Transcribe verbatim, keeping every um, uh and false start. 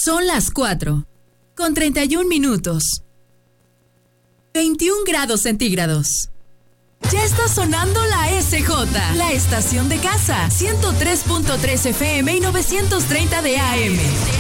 Son las cuatro, con treinta y un minutos. veintiún grados centígrados. Ya está sonando la S J, la estación de casa, ciento tres punto tres F M y novecientos treinta de A M.